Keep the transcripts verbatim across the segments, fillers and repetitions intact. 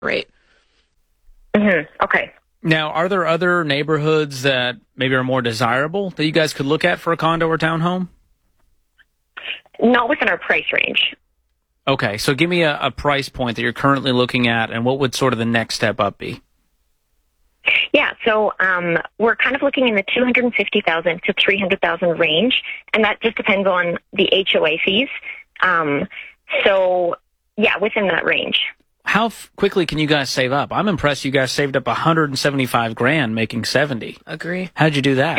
rate. Mm-hmm. Okay. Now, are there other neighborhoods that maybe are more desirable that you guys could look at for a condo or townhome? Not within our price range. Okay, so give me a, a price point that you're currently looking at, and what would sort of the next step up be? Yeah, so um, we're kind of looking in the two hundred fifty thousand dollars to three hundred thousand dollars range, and that just depends on the H O A fees. Um, so, yeah, within that range. How f- quickly can you guys save up? I'm impressed you guys saved up one hundred seventy-five grand making seventy. Agree. How'd you do that?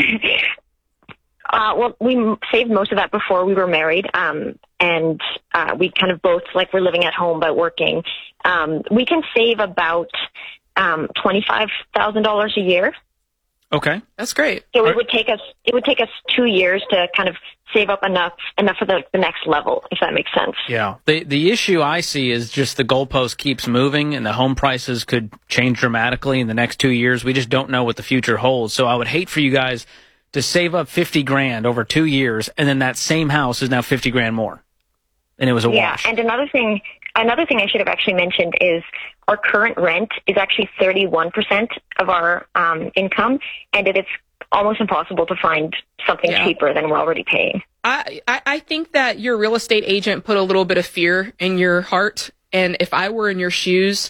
Uh, well, we m- saved most of that before we were married, um, and uh, we kind of both, like, we're living at home but working. Um, we can save about um, twenty-five thousand dollars a year. Okay. That's great. So it would take us it would take us two years to kind of save up enough enough for the, the next level, if that makes sense. Yeah. The the issue I see is just the goalpost keeps moving, and the home prices could change dramatically in the next two years. We just don't know what the future holds. So I would hate for you guys to save up fifty grand over two years, and then that same house is now fifty grand more, and it was a yeah, wash. And another thing, another thing I should have actually mentioned is our current rent is actually thirty-one percent of our um, income, and it is almost impossible to find something Yeah. cheaper than we're already paying. I, I I think that your real estate agent put a little bit of fear in your heart. And if I were in your shoes,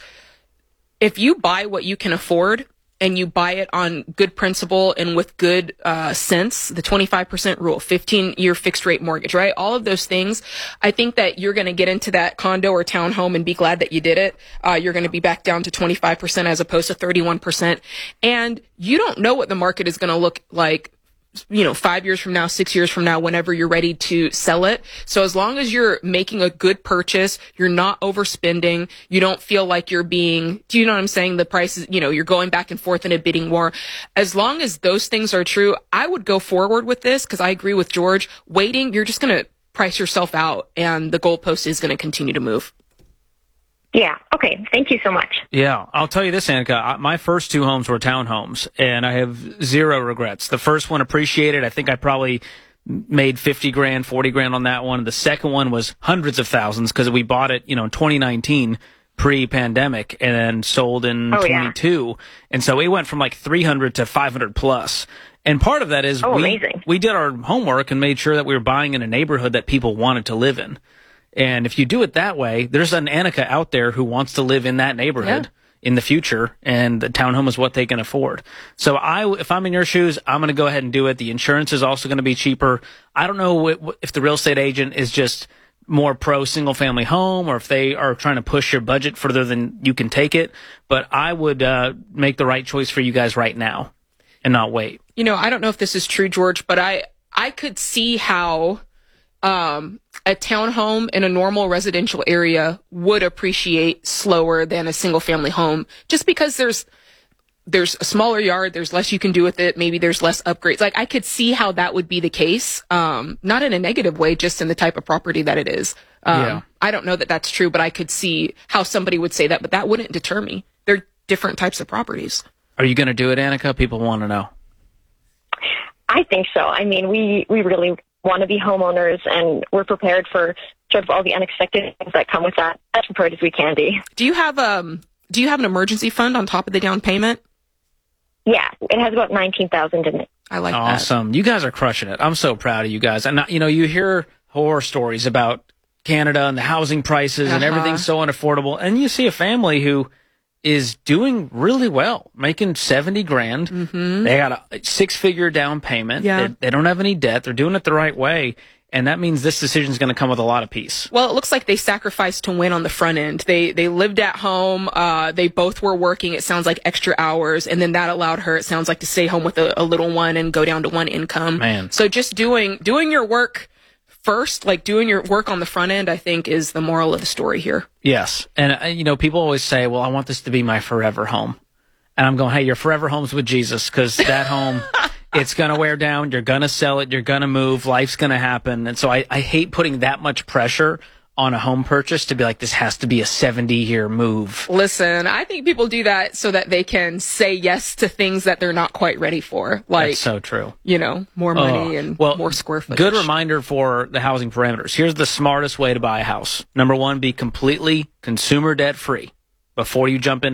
if you buy what you can afford and you buy it on good principle and with good uh, sense, the twenty-five percent rule, fifteen year fixed rate mortgage, right? All of those things, I think that you're going to get into that condo or townhome and be glad that you did it. Uh, you're going to be back down to twenty-five percent as opposed to thirty-one percent. And you don't know what the market is going to look like, you know, five years from now, six years from now, whenever you're ready to sell it. So as long as you're making a good purchase, you're not overspending, you don't feel like you're being, do you know what I'm saying? The prices, you know, you're going back and forth in a bidding war. As long as those things are true, I would go forward with this because I agree with George. Waiting, you're just going to price yourself out and the goalpost is going to continue to move. Yeah. Okay. Thank you so much. Yeah, I'll tell you this, Annika. My first two homes were townhomes, and I have zero regrets. The first one appreciated. I think I probably made fifty grand, forty grand on that one. The second one was hundreds of thousands because we bought it, you know, in twenty nineteen, pre-pandemic, and then sold in Oh, twenty-two. yeah. And so it went from like three hundred to five hundred plus. And part of that is Oh, we, amazing. we did our homework and made sure that we were buying in a neighborhood that people wanted to live in. And if you do it that way, there's an Annika out there who wants to live in that neighborhood Yeah. in the future, and the townhome is what they can afford. So I, if I'm in your shoes, I'm going to go ahead and do it. The insurance is also going to be cheaper. I don't know what, if the real estate agent is just more pro single family home or if they are trying to push your budget further than you can take it. But I would uh, make the right choice for you guys right now and not wait. You know, I don't know if this is true, George, but I, I could see how um, a townhome in a normal residential area would appreciate slower than a single family home just because there's there's a smaller yard, there's less you can do with it, maybe there's less upgrades. Like I could see how that would be the case, um, not in a negative way, just in the type of property that it is. Um, Yeah. I don't know that that's true, but I could see how somebody would say that, but that wouldn't deter me. They're different types of properties. Are you going to do it, Annika? People want to know. I think so. I mean, we, we really want to be homeowners, and we're prepared for sort of all the unexpected things that come with that, as prepared as we can be. Do you have um do you have an emergency fund on top of the down payment? Yeah, it has about nineteen thousand in it. I like that. Awesome. You guys are crushing it. I'm so proud of you guys. And, you know, you hear horror stories about Canada and the housing prices and Uh-huh. everything's so unaffordable. And you see a family who is doing really well, making seventy grand. Mm-hmm. They got a six figure down payment. Yeah. They, they don't have any debt. They're doing it the right way. And that means this decision is going to come with a lot of peace. Well, it looks like they sacrificed to win on the front end. They they lived at home. Uh, they both were working. It sounds like extra hours, and then that allowed her, it sounds like, to stay home with a, a little one and go down to one income. Man. So just doing doing your work first, like doing your work on the front end, I think is the moral of the story here. Yes. And, uh, you know, people always say, well, I want this to be my forever home. And I'm going, hey, your forever home's with Jesus, because that home, it's going to wear down. You're going to sell it. You're going to move. Life's going to happen. And so I, I hate putting that much pressure on a home purchase to be like, this has to be a seventy year move. Listen, I think people do that so that they can say yes to things that they're not quite ready for. Like, That's so true. you know, more money Oh, and well, more square footage. Good reminder for the housing parameters. Here's the smartest way to buy a house. Number one, be completely consumer debt free. before you jump in